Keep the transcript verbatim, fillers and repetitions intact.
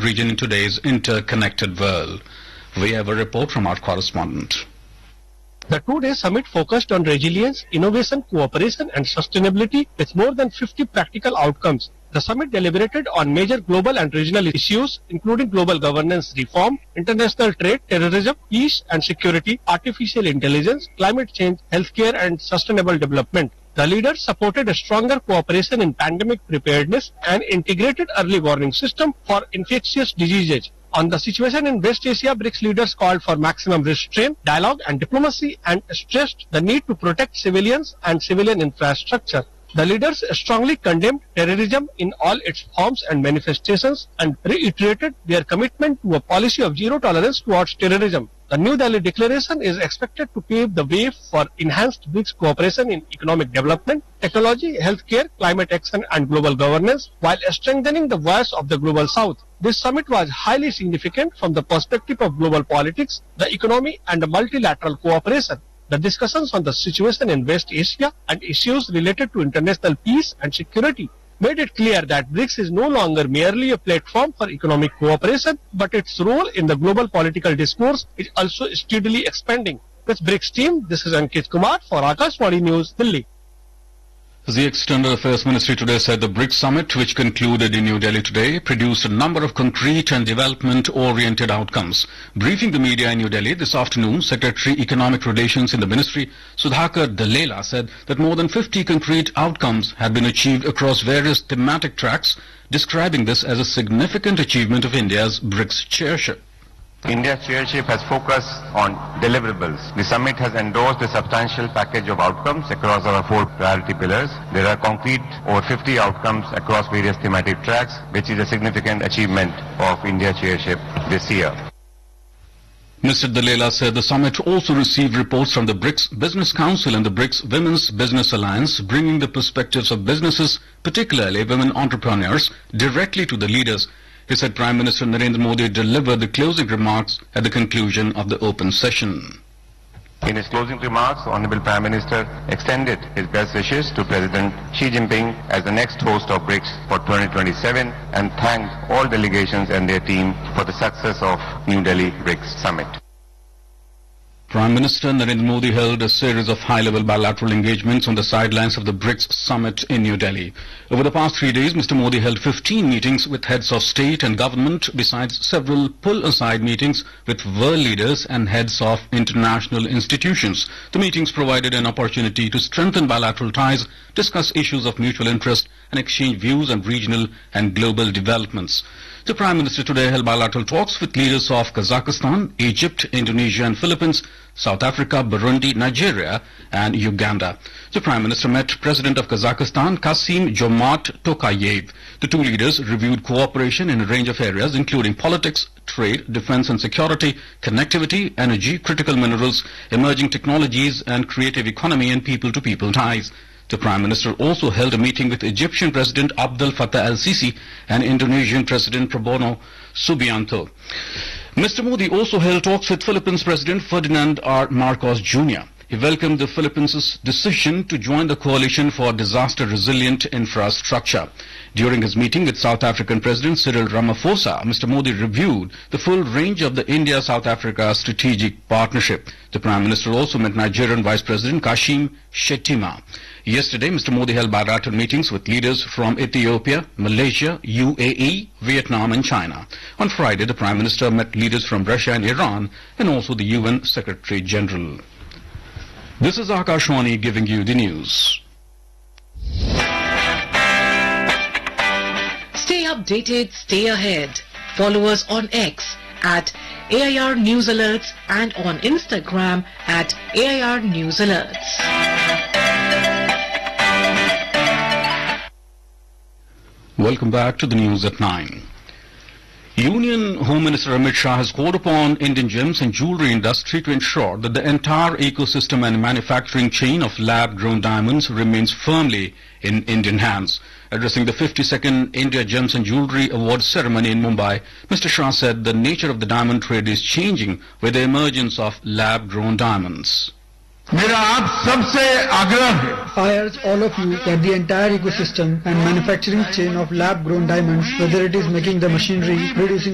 region in today's interconnected world. We have a report from our correspondent. The two-day summit focused on resilience, innovation, cooperation and sustainability with more than fifty practical outcomes. The summit deliberated on major global and regional issues including global governance reform, international trade, terrorism, peace and security, artificial intelligence, climate change, healthcare and sustainable development. The leaders supported a stronger cooperation in pandemic preparedness and integrated early warning system for infectious diseases. On the situation in West Asia, BRICS leaders called for maximum restraint, dialogue and diplomacy and stressed the need to protect civilians and civilian infrastructure. The leaders strongly condemned terrorism in all its forms and manifestations and reiterated their commitment to a policy of zero tolerance towards terrorism. The New Delhi Declaration is expected to pave the way for enhanced BRICS cooperation in economic development, technology, healthcare, climate action and global governance while strengthening the voice of the Global South. This summit was highly significant from the perspective of global politics, the economy and multilateral cooperation. The discussions on the situation in West Asia and issues related to international peace and security made it clear that BRICS is no longer merely a platform for economic cooperation, but its role in the global political discourse is also steadily expanding. With BRICS team, this is Ankit Kumar for Akashvani News, Delhi. The External Affairs Ministry today said the BRICS summit, which concluded in New Delhi today, produced a number of concrete and development-oriented outcomes. Briefing the media in New Delhi this afternoon, Secretary Economic Relations in the Ministry, Sudhakar Dallela, said that more than fifty concrete outcomes had been achieved across various thematic tracks, describing this as a significant achievement of India's BRICS chairship. India's chairship has focused on deliverables. The summit has endorsed a substantial package of outcomes across our four priority pillars. There are concrete over fifty outcomes across various thematic tracks, which is a significant achievement of India's chairship this year. Mister Dallela said the summit also received reports from the BRICS Business Council and the BRICS Women's Business Alliance, bringing the perspectives of businesses, particularly women entrepreneurs, directly to the leaders. He said Prime Minister Narendra Modi delivered the closing remarks at the conclusion of the open session. In his closing remarks, Honorable Prime Minister extended his best wishes to President Xi Jinping as the next host of BRICS for twenty twenty-seven and thanked all delegations and their team for the success of New Delhi BRICS Summit. Prime Minister Narendra Modi held a series of high-level bilateral engagements on the sidelines of the BRICS summit in New Delhi. Over the past three days, Mister Modi held fifteen meetings with heads of state and government, besides several pull-aside meetings with world leaders and heads of international institutions. The meetings provided an opportunity to strengthen bilateral ties, discuss issues of mutual interest, and exchange views on regional and global developments. The Prime Minister today held bilateral talks with leaders of Kazakhstan, Egypt, Indonesia and Philippines, South Africa, Burundi, Nigeria and Uganda. The Prime Minister met President of Kazakhstan, Kassym-Jomart Tokayev. The two leaders reviewed cooperation in a range of areas including politics, trade, defense and security, connectivity, energy, critical minerals, emerging technologies and creative economy and people-to-people ties. The Prime Minister also held a meeting with Egyptian President Abdel Fattah el-Sisi and Indonesian President Prabowo Subianto. Mister Modi also held talks with Philippines President Ferdinand R. Marcos Junior He welcomed the Philippines' decision to join the coalition for disaster-resilient infrastructure. During his meeting with South African President Cyril Ramaphosa, Mister Modi reviewed the full range of the India-South Africa strategic partnership. The Prime Minister also met Nigerian Vice President Kashim Shettima. Yesterday, Mister Modi held bilateral meetings with leaders from Ethiopia, Malaysia, U A E, Vietnam and China. On Friday, the Prime Minister met leaders from Russia and Iran and also the U N Secretary General. This is Akashvani giving you the news. Stay updated, stay ahead. Follow us on X at A I R News Alerts and on Instagram at A I R News Alerts. Welcome back to the news at nine. Union Home Minister Amit Shah has called upon Indian gems and jewellery industry to ensure that the entire ecosystem and manufacturing chain of lab-grown diamonds remains firmly in Indian hands. Addressing the fifty-second India Gems and Jewellery Awards ceremony in Mumbai, Mister Shah said the nature of the diamond trade is changing with the emergence of lab-grown diamonds. मेरा आप सबसे आग्रह है I urge all of you that the entire ecosystem and manufacturing chain of lab-grown diamonds, whether it is making the machinery, producing